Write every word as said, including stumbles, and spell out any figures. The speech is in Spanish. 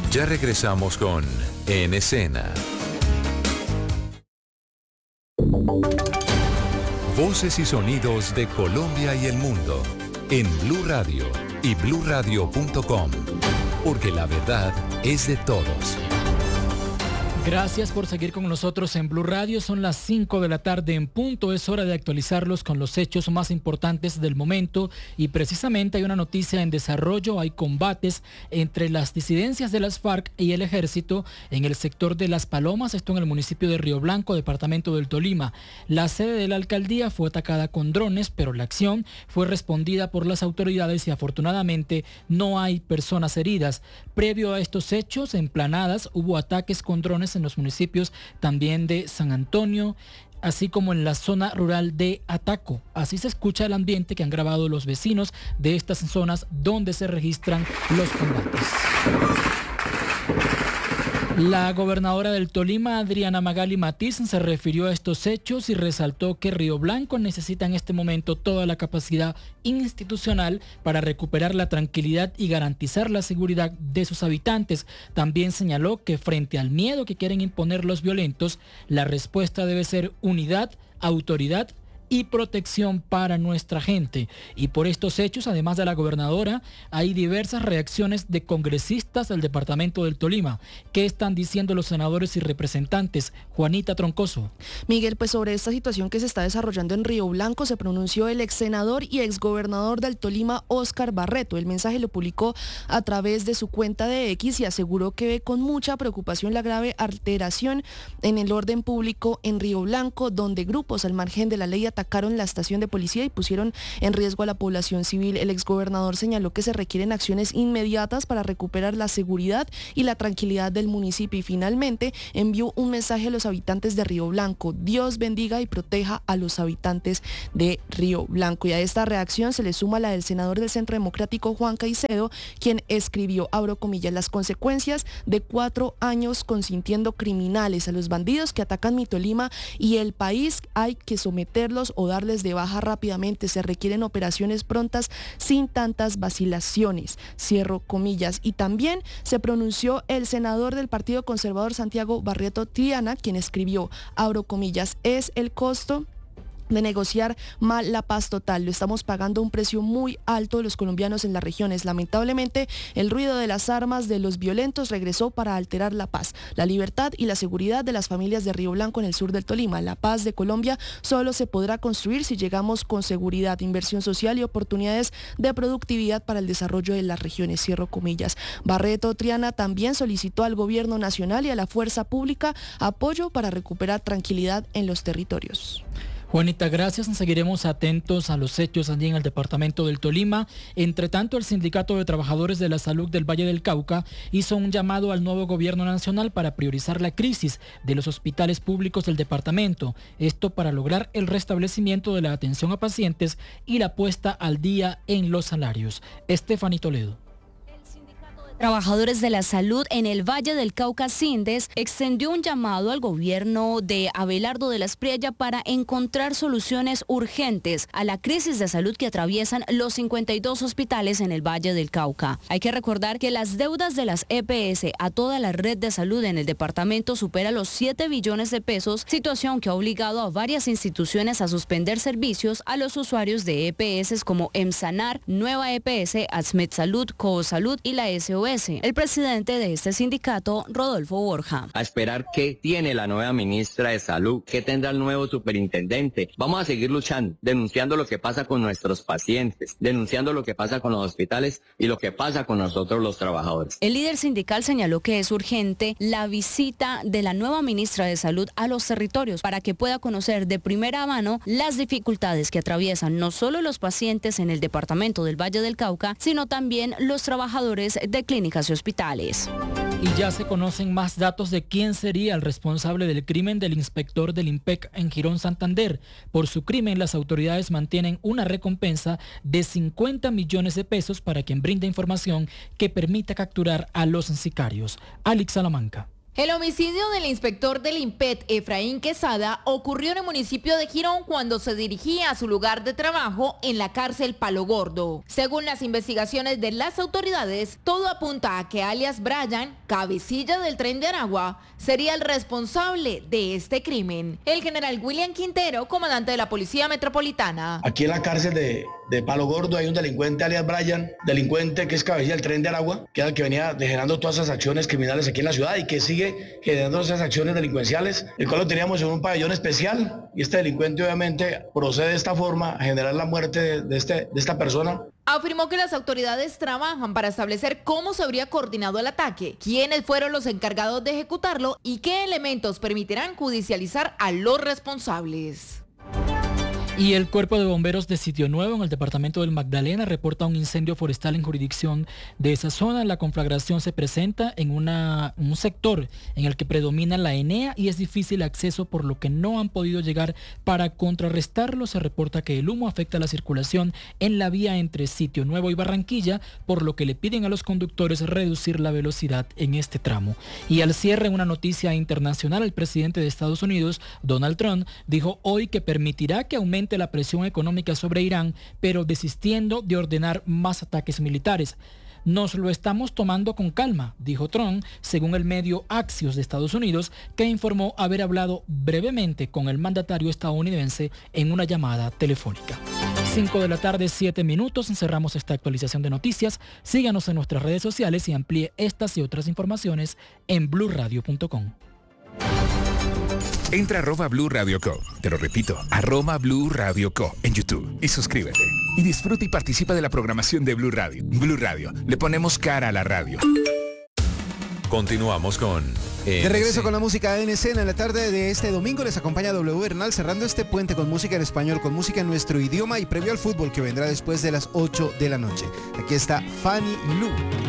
Ya regresamos con En Escena. Voces y sonidos de Colombia y el mundo en Blue Radio y blue radio punto com, porque la verdad es de todos. Gracias por seguir con nosotros en Blue Radio. Son las cinco de la tarde en punto. Es hora de actualizarlos con los hechos más importantes del momento. Y precisamente hay una noticia en desarrollo. Hay combates entre las disidencias de las FARC y el ejército en el sector de Las Palomas, esto en el municipio de Río Blanco, departamento del Tolima. La sede de la alcaldía fue atacada con drones, pero la acción fue respondida por las autoridades y afortunadamente no hay personas heridas. Previo a estos hechos, en Planadas hubo ataques con drones en los municipios también de San Antonio, así como en la zona rural de Ataco. Así se escucha el ambiente que han grabado los vecinos de estas zonas donde se registran los combates. La gobernadora del Tolima, Adriana Magali Matiz, se refirió a estos hechos y resaltó que Río Blanco necesita en este momento toda la capacidad institucional para recuperar la tranquilidad y garantizar la seguridad de sus habitantes. También señaló que frente al miedo que quieren imponer los violentos, la respuesta debe ser unidad, autoridad y protección para nuestra gente. Y por estos hechos, además de la gobernadora, hay diversas reacciones de congresistas del departamento del Tolima. ¿Qué están diciendo los senadores y representantes? Juanita Troncoso. Miguel, pues sobre esta situación que se está desarrollando en Río Blanco se pronunció el ex senador y exgobernador del Tolima, Óscar Barreto. El mensaje lo publicó a través de su cuenta de X y aseguró que ve con mucha preocupación la grave alteración en el orden público en Río Blanco, donde grupos al margen de la ley atacaron la estación de policía y pusieron en riesgo a la población civil. El exgobernador señaló que se requieren acciones inmediatas para recuperar la seguridad y la tranquilidad del municipio y finalmente envió un mensaje a los habitantes de Río Blanco. Dios bendiga y proteja a los habitantes de Río Blanco. Y a esta reacción se le suma la del senador del Centro Democrático, Juan Caicedo, quien escribió, abro comillas, las consecuencias de cuatro años consintiendo criminales a los bandidos que atacan mi Tolima y el país hay que someterlos o darles de baja rápidamente. Se requieren operaciones prontas sin tantas vacilaciones. Cierro comillas. Y también se pronunció el senador del Partido Conservador, Santiago Barreto Triana, quien escribió, abro comillas, es el costo de negociar mal la paz total. Lo estamos pagando un precio muy alto de los colombianos en las regiones. Lamentablemente, el ruido de las armas de los violentos regresó para alterar la paz, la libertad y la seguridad de las familias de Río Blanco en el sur del Tolima. La paz de Colombia solo se podrá construir si llegamos con seguridad, inversión social y oportunidades de productividad para el desarrollo de las regiones. Cierro comillas. Barreto Triana también solicitó al gobierno nacional y a la fuerza pública apoyo para recuperar tranquilidad en los territorios. Juanita, gracias. Seguiremos atentos a los hechos allí en el departamento del Tolima. Entre tanto, el Sindicato de Trabajadores de la Salud del Valle del Cauca hizo un llamado al nuevo gobierno nacional para priorizar la crisis de los hospitales públicos del departamento. Esto para lograr el restablecimiento de la atención a pacientes y la puesta al día en los salarios. Estefanía Toledo. Trabajadores de la Salud en el Valle del Cauca, Sindes, extendió un llamado al gobierno de Abelardo de la Espriella para encontrar soluciones urgentes a la crisis de salud que atraviesan los cincuenta y dos hospitales en el Valle del Cauca. Hay que recordar que las deudas de las E P S a toda la red de salud en el departamento supera los siete billones de pesos, situación que ha obligado a varias instituciones a suspender servicios a los usuarios de E P S como EMSANAR, Nueva E P S, Asmed Salud, Coosalud y la S O S. El presidente de este sindicato, Rodolfo Borja. A esperar qué tiene la nueva ministra de Salud, qué tendrá el nuevo superintendente. Vamos a seguir luchando, denunciando lo que pasa con nuestros pacientes, denunciando lo que pasa con los hospitales y lo que pasa con nosotros los trabajadores. El líder sindical señaló que es urgente la visita de la nueva ministra de Salud a los territorios para que pueda conocer de primera mano las dificultades que atraviesan no solo los pacientes en el departamento del Valle del Cauca, sino también los trabajadores de clínicas y hospitales. Y ya se conocen más datos de quién sería el responsable del crimen del inspector del IMPEC en Girón, Santander. Por su crimen, las autoridades mantienen una recompensa de cincuenta millones de pesos para quien brinde información que permita capturar a los sicarios. Alex Salamanca. El homicidio del inspector del INPET, Efraín Quesada, ocurrió en el municipio de Girón cuando se dirigía a su lugar de trabajo en la cárcel Palo Gordo. Según las investigaciones de las autoridades, todo apunta a que alias Brian, cabecilla del Tren de Aragua, sería el responsable de este crimen. El general William Quintero, comandante de la Policía Metropolitana. Aquí en la cárcel de, de Palo Gordo hay un delincuente alias Brian, delincuente que es cabecilla del Tren de Aragua, que era el que venía generando todas esas acciones criminales aquí en la ciudad y que sigue generando esas acciones delincuenciales, el cual lo teníamos en un pabellón especial, y este delincuente obviamente procede de esta forma a generar la muerte de, de, este, de esta persona. Afirmó que las autoridades trabajan para establecer cómo se habría coordinado el ataque, quiénes fueron los encargados de ejecutarlo y qué elementos permitirán judicializar a los responsables. Y el Cuerpo de Bomberos de Sitio Nuevo, en el departamento del Magdalena, reporta un incendio forestal en jurisdicción de esa zona. La conflagración se presenta en una, un sector en el que predomina la enea y es difícil acceso, por lo que no han podido llegar para contrarrestarlo. Se reporta que el humo afecta la circulación en la vía entre Sitio Nuevo y Barranquilla, por lo que le piden a los conductores reducir la velocidad en este tramo. Y al cierre, una noticia internacional, el presidente de Estados Unidos, Donald Trump, dijo hoy que permitirá que aumente la presión económica sobre Irán, pero desistiendo de ordenar más ataques militares. Nos lo estamos tomando con calma, dijo Trump, según el medio Axios de Estados Unidos, que informó haber hablado brevemente con el mandatario estadounidense en una llamada telefónica. cinco de la tarde, siete minutos, cerramos esta actualización de noticias. Síganos en nuestras redes sociales y amplíe estas y otras informaciones en blue radio punto com. Entra a arroba Blue Radio Co. Te lo repito, arroba Blue Radio Co. en YouTube y suscríbete. Y disfruta y participa de la programación de Blue Radio. Blue Radio, le ponemos cara a la radio. Continuamos con... De regreso con la música en escena. En la tarde de este domingo les acompaña W Bernal cerrando este puente con música en español, con música en nuestro idioma y previo al fútbol que vendrá después de las ocho de la noche. Aquí está Fanny Lu.